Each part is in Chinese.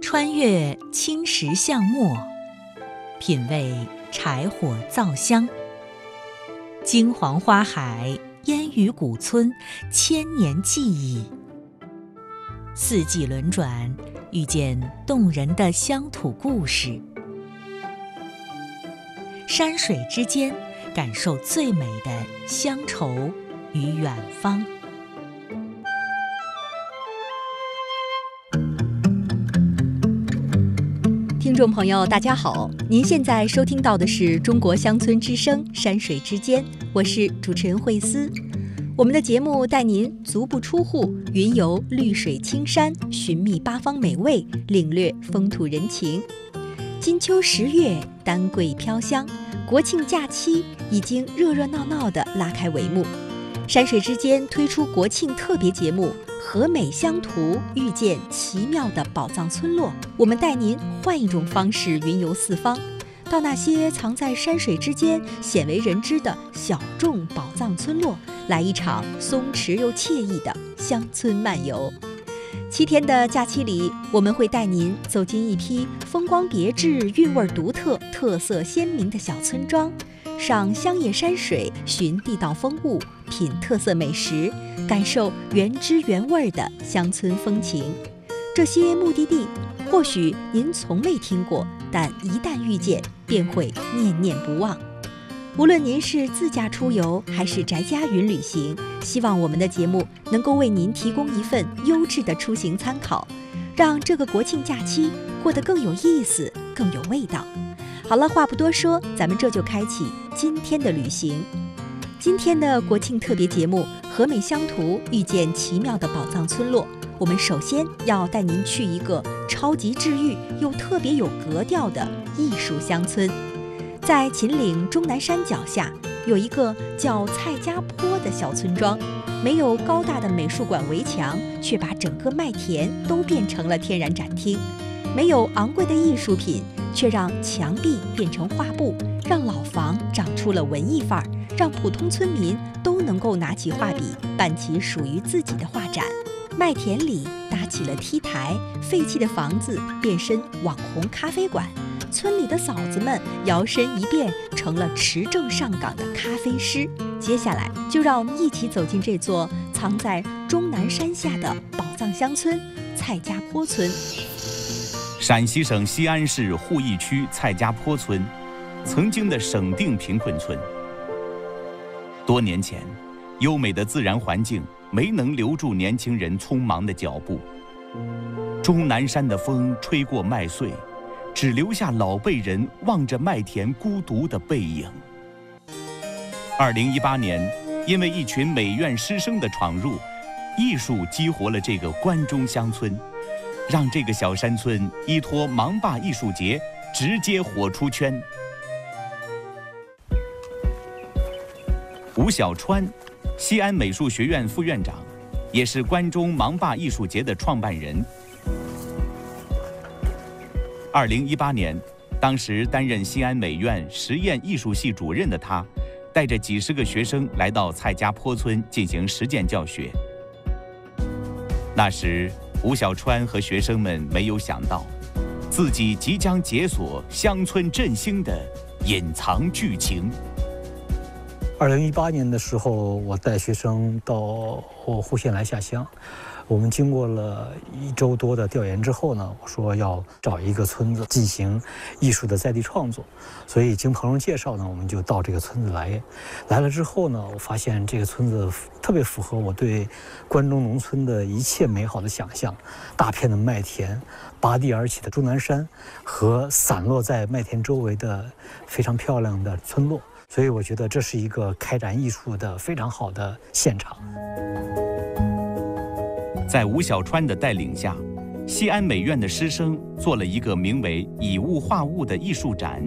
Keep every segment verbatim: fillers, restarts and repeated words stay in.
穿越青石巷陌，品味柴火灶香。金黄花海，烟雨古村，千年记忆。四季轮转，遇见动人的乡土故事。山水之间，感受最美的乡愁与远方。听众朋友大家好，您现在收听到的是中国乡村之声山水之间，我是主持人慧思。我们的节目带您足不出户，云游绿水青山，寻觅八方美味，领略风土人情。金秋十月，丹桂飘香，国庆假期已经热热闹闹地拉开帷幕。山水之间推出国庆特别节目和美乡图，遇见奇妙的宝藏村落。我们带您换一种方式云游四方，到那些藏在山水之间鲜为人知的小众宝藏村落，来一场松弛又惬意的乡村漫游。七天的假期里，我们会带您走进一批风光别致、韵味独特、特色鲜明的小村庄，赏乡野山水，寻地道风物，品特色美食，感受原汁原味的乡村风情。这些目的地或许您从未听过，但一旦遇见，便会念念不忘。无论您是自驾出游还是宅家云旅行，希望我们的节目能够为您提供一份优质的出行参考，让这个国庆假期过得更有意思，更有味道。好了，话不多说，咱们这就开启今天的旅行。今天的国庆特别节目和美乡图，遇见奇妙的宝藏村落。我们首先要带您去一个超级治愈又特别有格调的艺术乡村。在秦岭终南山脚下，有一个叫蔡家坡的小村庄，没有高大的美术馆围墙，却把整个麦田都变成了天然展厅；没有昂贵的艺术品，却让墙壁变成画布，让老房长出了文艺范儿，让普通村民都能够拿起画笔，办起属于自己的画展。麦田里搭起了 T 台，废弃的房子变身网红咖啡馆，村里的嫂子们摇身一变成了持证上岗的咖啡师。接下来就让我们一起走进这座藏在终南山下的宝藏乡村蔡家坡村。 陕西省西安市鄠邑区蔡家坡村，曾经的省定贫困村。多年前，优美的自然环境没能留住年轻人匆忙的脚步，终南山的风吹过麦穗，只留下老辈人望着麦田孤独的背影。二零一八年，因为一群美院师生的闯入，艺术激活了这个关中乡村，让这个小山村依托芒坝艺术节直接火出圈。吴小川，西安美术学院副院长，也是关中芒坝艺术节的创办人。二零一八年，当时担任西安美院实验艺术系主任的他，带着几十个学生来到蔡家坡村进行实践教学。那时，吴小川和学生们没有想到，自己即将解锁乡村振兴的隐藏剧情。 二零一八年的时候，我带学生到户县来下乡。我们经过了一周多的调研之后呢，我说要找一个村子进行艺术的在地创作，所以经朋友介绍呢，我们就到这个村子来。来了之后呢，我发现这个村子特别符合我对关中农村的一切美好的想象：大片的麦田，拔地而起的终南山，和散落在麦田周围的非常漂亮的村落。所以我觉得这是一个开展艺术的非常好的现场。 在吴小川的带领下，西安美院的师生做了一个名为“以物画物”的艺术展。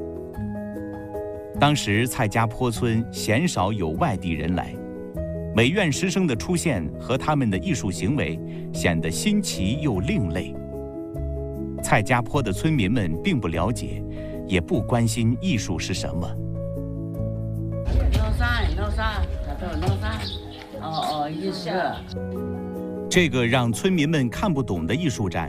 当时蔡家坡村鲜少有外地人来，美院师生的出现和他们的艺术行为显得新奇又另类。蔡家坡的村民们并不了解，也不关心艺术是什么。 哦哦，艺术。 这个让村民们看不懂的艺术展，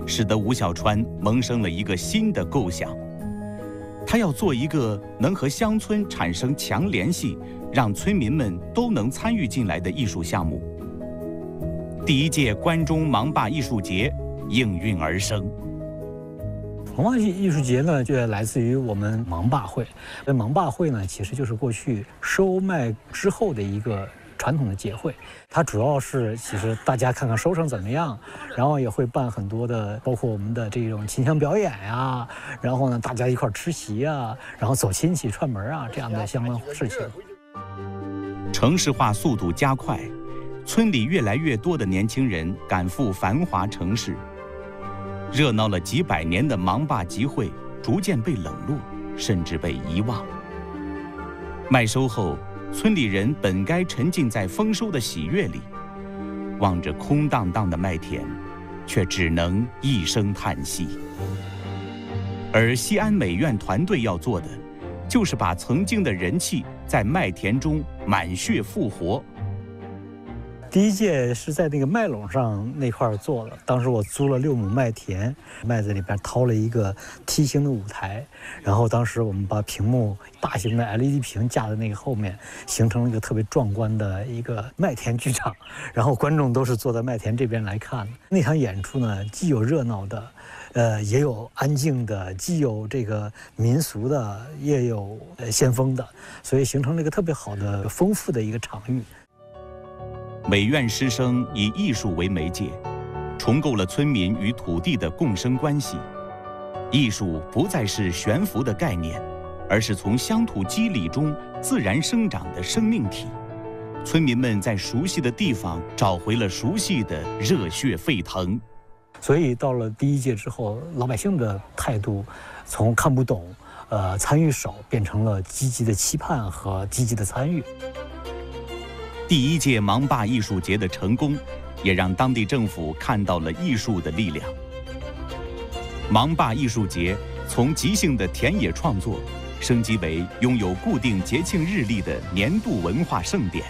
使得吴小川萌生了一个新的构想。他要做一个能和乡村产生强联系，让村民们都能参与进来的艺术项目。第一届关中芒坝艺术节应运而生。 芒坝艺术节呢，就来自于我们芒坝会。这芒坝会呢，其实就是过去收麦之后的一个传统的节会。它主要是其实大家看看收成怎么样，然后也会办很多的，包括我们的这种琴腔表演呀，然后呢大家一块吃席啊，然后走亲戚串门啊这样的相关事情。 城市化速度加快，村里越来越多的年轻人赶赴繁华城市，热闹了几百年的芒坝集会逐渐被冷落，甚至被遗忘。麦收后，村里人本该沉浸在丰收的喜悦里，望着空荡荡的麦田，却只能一声叹息。而西安美院团队要做的，就是把曾经的人气在麦田中满血复活。 第一届是在那个麦垄上那块做的，当时我租了六亩麦田，麦子里边掏了一个梯形的舞台，然后当时我们把屏幕大型的 L E D 屏架在那个后面，形成了一个特别壮观的一个麦田剧场，然后观众都是坐在麦田这边来看。那场演出呢，既有热闹的，呃，也有安静的，既有这个民俗的，也有呃先锋的，所以形成了一个特别好的、丰富的一个场域。 美院师生以艺术为媒介，重构了村民与土地的共生关系。艺术不再是悬浮的概念，而是从乡土肌理中自然生长的生命体。村民们在熟悉的地方找回了熟悉的热血沸腾。 所以到了第一届之后，老百姓的态度从看不懂、呃参与少，变成了积极的期盼和积极的参与。 第一届芒坝艺术节的成功，也让当地政府看到了艺术的力量。芒坝艺术节从即兴的田野创作，升级为拥有固定节庆日历的年度文化盛典。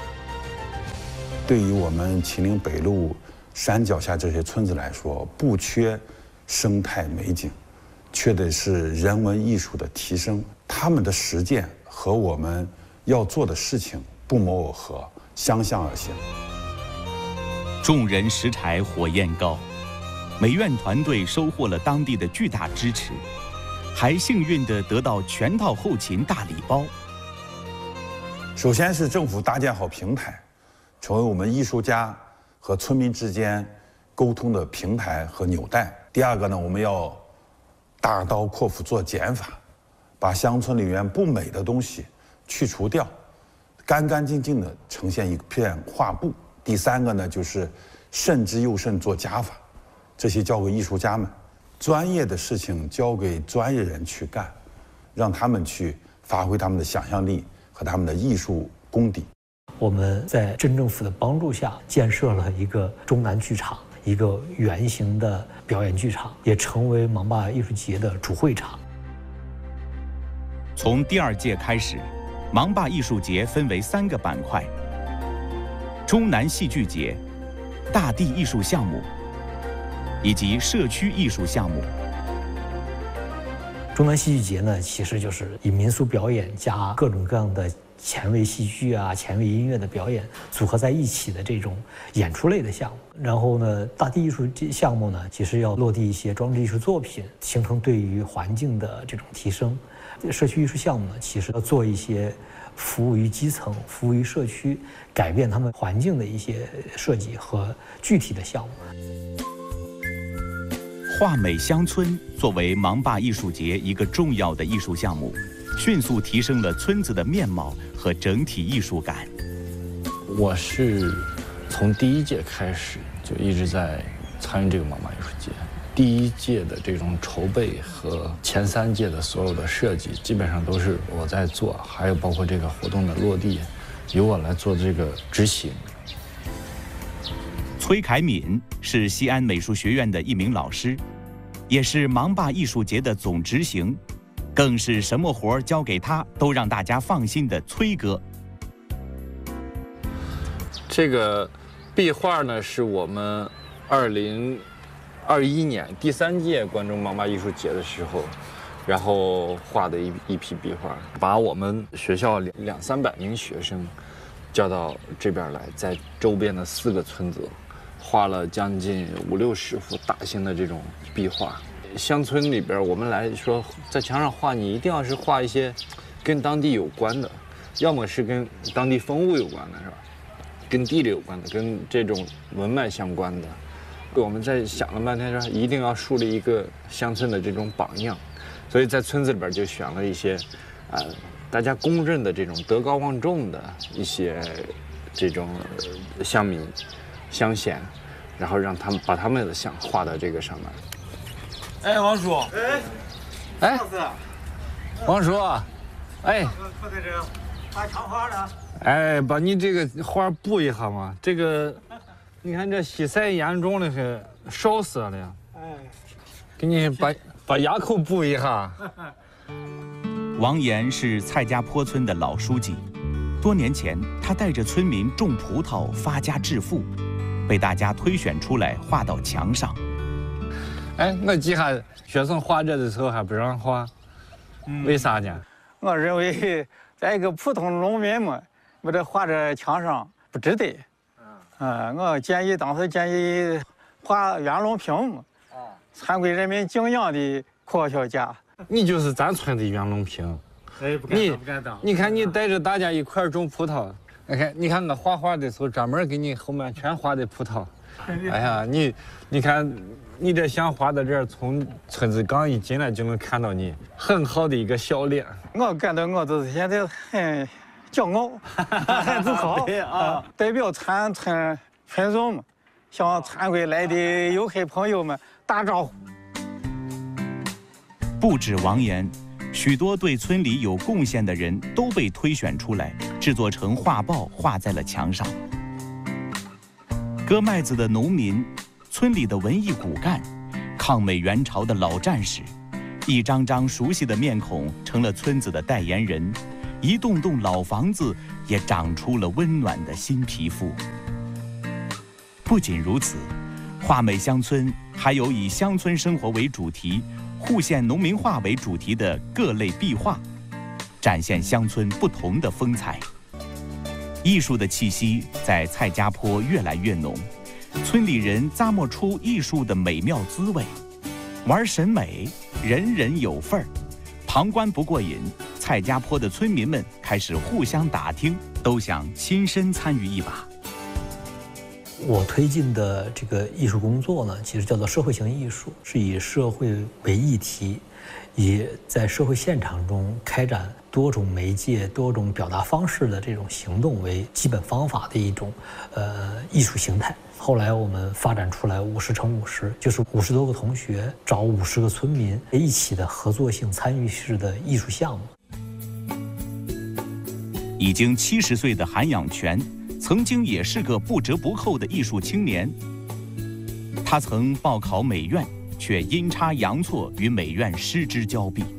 对于我们秦岭北路山脚下这些村子来说，不缺生态美景，缺的是人文艺术的提升。他们的实践和我们要做的事情不谋而合，相向而行。 众人拾柴火焰高，美院团队收获了当地的巨大支持，还幸运地得到全套后勤大礼包。 首先是政府搭建好平台，成为我们艺术家和村民之间沟通的平台和纽带。第二个呢，我们要大刀阔斧做减法，把乡村里面不美的东西去除掉，干干净净的呈现一片画布。第三个呢，就是慎之又慎做加法，这些交给艺术家们，专业的事情交给专业人去干，让他们去发挥他们的想象力和他们的艺术功底。 我们在镇政府的帮助下，建设了一个中南剧场，一个圆形的表演剧场，也成为芒坝艺术节的主会场。 从第二届开始，芒坝艺术节分为三个板块：中南戏剧节、大地艺术项目以及社区艺术项目。 中南戏剧节呢，其实就是以民俗表演加各种各样的前卫戏剧啊、前卫音乐的表演组合在一起的这种演出类的项目。然后呢，大地艺术项目呢，其实要落地一些装置艺术作品，形成对于环境的这种提升。社区艺术项目呢，其实要做一些服务于基层、服务于社区、改变他们环境的一些设计和具体的项目。 画美乡村作为芒坝艺术节一个重要的艺术项目，迅速提升了村子的面貌和整体艺术感。 我是从第一届开始就一直在参与这个芒坝艺术节。第一届的这种筹备和前三届的所有的设计，基本上都是我在做，还有包括这个活动的落地，由我来做这个执行。 崔凯敏是西安美术学院的一名老师，也是芒坝艺术节的总执行，更是什么活儿交给他都让大家放心的崔哥。 这个壁画呢，是我们二零二一年第三届关中妈妈艺术节的时候，然后画的一一批壁画，把我们学校两两三百名学生叫到这边来，在周边的四个村子画了将近五六十幅大型的这种壁画。乡村里边，我们来说，在墙上画，你一定要是画一些跟当地有关的，要么是跟当地风物有关的，是吧？跟地理有关的，跟这种文脉相关的。我们在想了半天，说一定要树立一个乡村的这种榜样，所以在村子里边就选了一些，呃，大家公认的这种德高望重的一些这种乡民、乡贤，然后让他们把他们的像画到这个上面。 哎，王叔， 哎，哎，王叔，哎， 可在这画墙画呢。 哎，把你这个画补一下嘛，这个。你看这西晒严重的很，烧死了呀！哎，给你把把牙口补一下。 王岩是蔡家坡村的老书记，多年前他带着村民种葡萄发家致富，被大家推选出来画到墙上。 哎，我记下学生画这的时候还不让画，嗯、为啥呢？ 我认为，在一个普通农民嘛，把这画在墙上不值得。嗯，我建议当时建议画袁隆平嘛，参归人民敬仰的科学家。 你就是咱村的袁隆平。 哎，不敢当，不敢当。 你看你带着大家一块种葡萄，你看你看我画画的时候专门给你后面全画的葡萄。哎呀，你你看你这像画到这儿，从村子刚一进来就能看到你很好的一个笑脸。 我感到我就是现在很。骄傲，很自豪啊！代表全村群众们，向参归来的游客朋友们打招呼。 不止王岩，许多对村里有贡献的人都被推选出来，制作成画报，画在了墙上。割麦子的农民，村里的文艺骨干，抗美援朝的老战士，一张张熟悉的面孔成了村子的代言人。一栋栋老房子也长出了温暖的新皮肤。不仅如此，画美乡村还有以乡村生活为主题、户县农民画为主题的各类壁画，展现乡村不同的风采。艺术的气息在蔡家坡越来越浓，村里人咂摸出艺术的美妙滋味。玩审美，人人有份儿，旁观不过瘾。蔡家坡的村民们开始互相打听，都想亲身参与一把。 我推进的这个艺术工作呢，其实叫做社会型艺术，是以社会为议题，以在社会现场中开展多种媒介、多种表达方式的这种行动为基本方法的一种呃艺术形态。后来我们发展出来五十乘五十，就是五十多个同学找五十个村民一起的合作性参与式的艺术项目。 已经七十岁的韩养泉，曾经也是个不折不扣的艺术青年。他曾报考美院，却阴差阳错与美院失之交臂。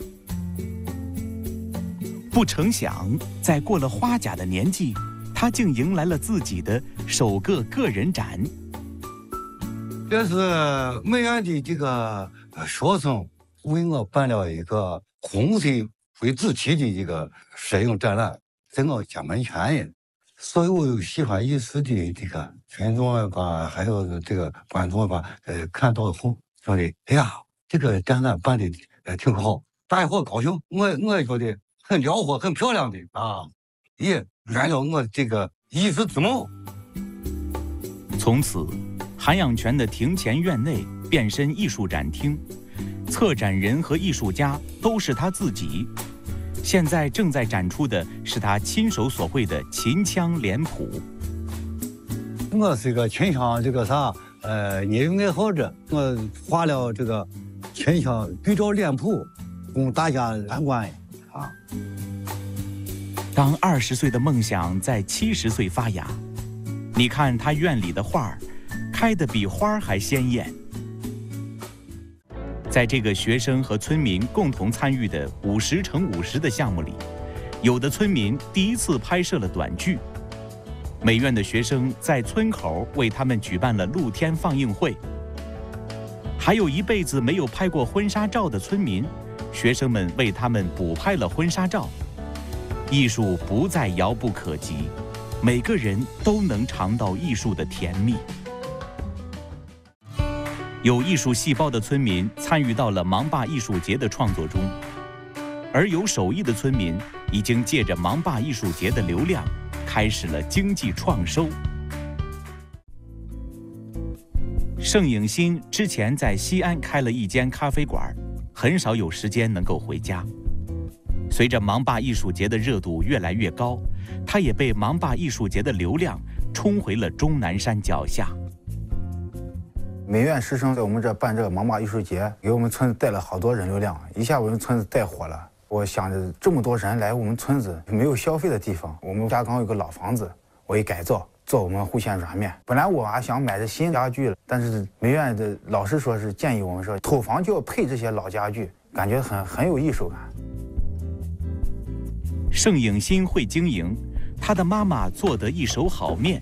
不成想，在过了花甲的年纪，他竟迎来了自己的首个个人展。 这是美院的这个学生为我办了一个红色为主题的一个摄影展览。在我家门前呀，所有有喜欢艺术的这个群众吧，还有这个观众吧，呃，看到后说的，哎呀，这个展览办的呃挺好，大伙高兴，我我也觉得很辽阔、很漂亮的啊，也圆了我这个艺术之梦。 从此，韩养泉的庭前院内变身艺术展厅，策展人和艺术家都是他自己。现在正在展出的是他亲手所绘的秦腔脸谱。 我是一个秦腔这个啥呃业余爱好者，我画了这个秦腔对照脸谱，供大家参观啊。 当二十岁的梦想在七十岁发芽，你看他院里的画儿，开得比花儿还鲜艳。在这个学生和村民共同参与的五十乘五十的项目里，有的村民第一次拍摄了短剧，美院的学生在村口为他们举办了露天放映会。 还有一辈子没有拍过婚纱照的村民，学生们为他们补拍了婚纱照。艺术不再遥不可及，每个人都能尝到艺术的甜蜜。有艺术细胞的村民参与到了芒坝艺术节的创作中，而有手艺的村民已经借着芒坝艺术节的流量，开始了经济创收。盛颖新之前在西安开了一间咖啡馆，很少有时间能够回家。随着芒坝艺术节的热度越来越高，他也被芒坝艺术节的流量冲回了终南山脚下。 美院师生在我们这办这个芒坝艺术节，给我们村子带了好多人流量，一下我们村子带火了。我想着这么多人来我们村子，没有消费的地方，我们家刚有个老房子，我一改造，做我们户县软面。本来我还想买这新家具了，但是美院的老师说是建议我们说，土房就要配这些老家具，感觉很很有艺术感。 盛颖新会经营，他的妈妈做得一手好面，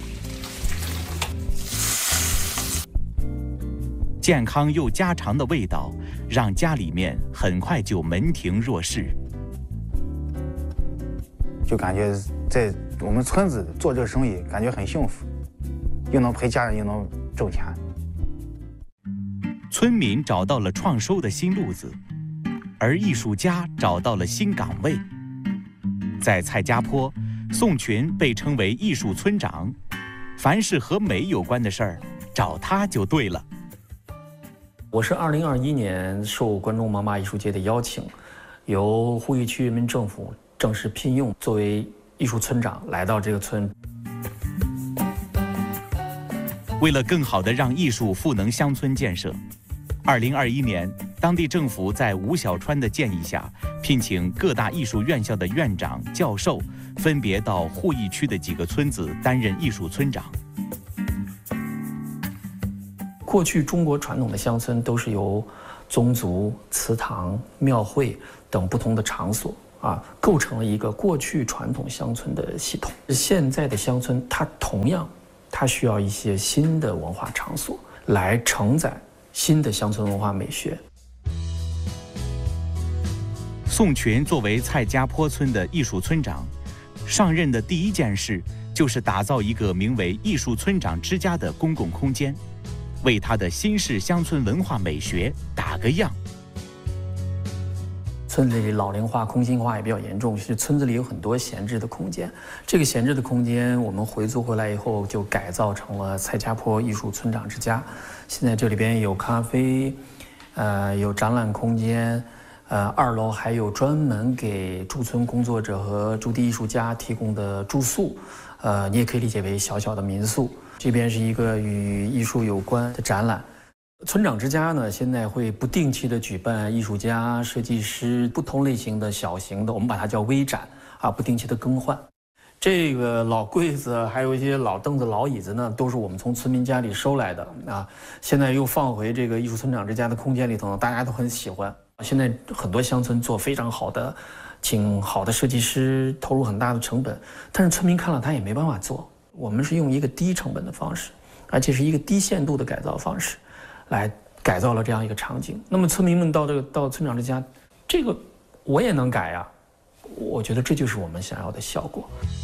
健康又家常的味道，让家里面很快就门庭若市。 就感觉在我们村子做这个生意，感觉很幸福，又能陪家人，又能挣钱。 村民找到了创收的新路子，而艺术家找到了新岗位。在蔡家坡，宋群被称为艺术村长，凡是和美有关的事儿，找他就对了。 我是二零二一年受关中芒坝艺术节的邀请，由呼吁区人民政府正式聘用，作为艺术村长来到这个村。 为了更好地让艺术赋能乡村建设，二零二一年，当地政府在吴小川的建议下，聘请各大艺术院校的院长、教授，分别到鄠邑区的几个村子担任艺术村长。 过去中国传统的乡村都是由宗族、祠堂、庙会等不同的场所啊，构成了一个过去传统乡村的系统。现在的乡村，它同样，它需要一些新的文化场所来承载新的乡村文化美学。 宋群作为蔡家坡村的艺术村长，上任的第一件事就是打造一个名为“艺术村长之家”的公共空间，为他的新式乡村文化美学打个样。 村子里老龄化、空心化也比较严重，是村子里有很多闲置的空间。这个闲置的空间，我们回租回来以后，就改造成了蔡家坡艺术村长之家。现在这里边有咖啡，呃，有展览空间，呃，二楼还有专门给驻村工作者和驻地艺术家提供的住宿，呃，你也可以理解为小小的民宿。这边是一个与艺术有关的展览。村长之家呢，现在会不定期的举办艺术家、设计师不同类型的小型的，我们把它叫微展啊，不定期的更换。这个老柜子还有一些老凳子、老椅子呢，都是我们从村民家里收来的啊，现在又放回这个艺术村长之家的空间里头呢，大家都很喜欢。现在很多乡村做非常好的，请好的设计师，投入很大的成本，但是村民看了他也没办法做。我们是用一个低成本的方式，而且是一个低限度的改造方式，来改造了这样一个场景。那么村民们到这个到村长之家，这个我也能改呀，我觉得这就是我们想要的效果。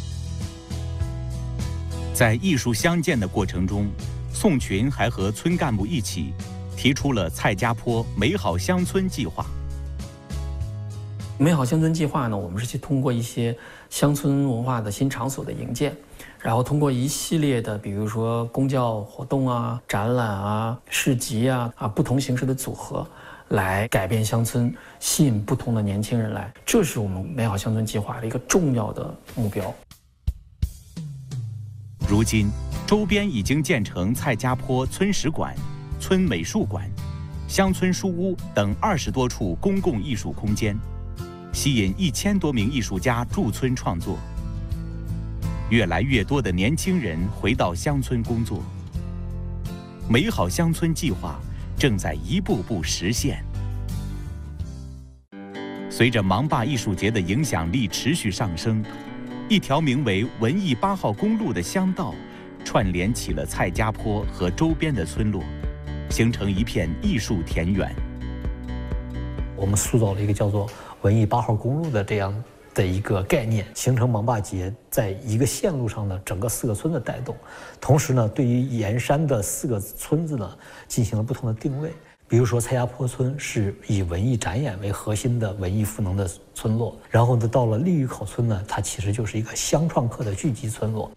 在艺术相见的过程中，宋群还和村干部一起提出了蔡家坡美好乡村计划。 美好乡村计划呢，我们是去通过一些乡村文化的新场所的营建，然后通过一系列的，比如说公教活动啊、展览啊、市集啊啊不同形式的组合，来改变乡村，吸引不同的年轻人来，这是我们美好乡村计划的一个重要的目标。 如今，周边已经建成蔡家坡村史馆、村美术馆、乡村书屋等二十多处公共艺术空间，吸引一千多名艺术家驻村创作。越来越多的年轻人回到乡村工作，美好乡村计划正在一步步实现。随着芒坝艺术节的影响力持续上升，一条名为文艺八号公路的乡道串联起了蔡家坡和周边的村落， 形成一片艺术田园。 我们塑造了一个叫做文艺八号公路的这样的一个概念，形成芒坝节在一个线路上的整个四个村的带动。同时呢，对于沿山的四个村子呢，进行了不同的定位。比如说蔡家坡村是以文艺展演为核心的文艺赋能的村落，然后呢，到了利峪口村呢，它其实就是一个乡创客的聚集村落。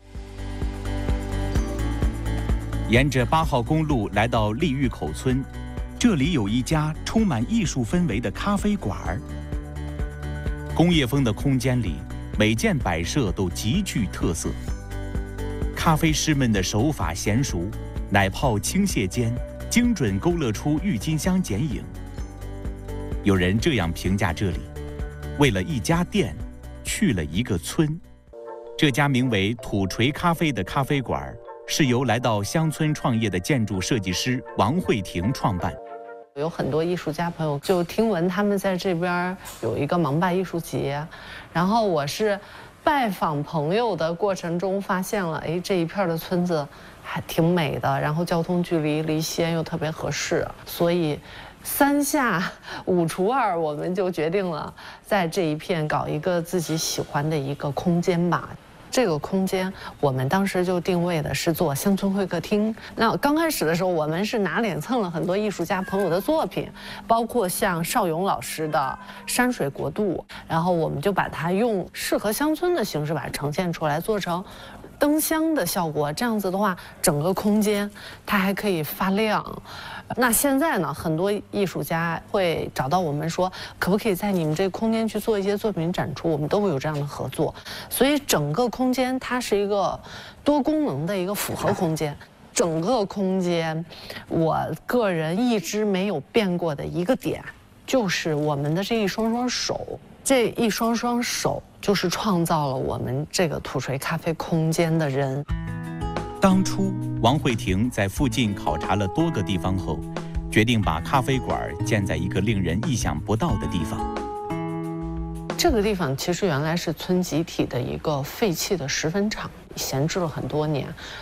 沿着八号公路来到利峪口村，这里有一家充满艺术氛围的咖啡馆儿。工业风的空间里，每件摆设都极具特色。咖啡师们的手法娴熟，奶泡倾泻间，精准勾勒出郁金香剪影。有人这样评价这里：为了一家店，去了一个村。这家名为土锤咖啡的咖啡馆，是由来到乡村创业的建筑设计师王慧婷创办。 有很多艺术家朋友就听闻他们在这边有一个芒坝艺术节，然后我是拜访朋友的过程中发现了，哎，这一片的村子还挺美的，然后交通距离离西安又特别合适，所以三下五除二，我们就决定了在这一片搞一个自己喜欢的一个空间吧。这个空间我们当时就定位的是做乡村会客厅。那刚开始的时候，我们是拿脸蹭了很多艺术家朋友的作品，包括像邵勇老师的《山水国度》，然后我们就把它用适合乡村的形式把它呈现出来，做成灯箱的效果。这样子的话，整个空间它还可以发亮。那现在呢，很多艺术家会找到我们说，可不可以在你们这个空间去做一些作品展出？我们都会有这样的合作。所以整个空间它是一个多功能的一个复合空间。整个空间，我个人一直没有变过的一个点，就是我们的这一双双手，这一双双手就是创造了我们这个土锤咖啡空间的人。 当初王慧婷在附近考察了多个地方后，决定把咖啡馆建在一个令人意想不到的地方。 这个地方其实原来是村集体的一个废弃的食粉厂，闲置了很多年。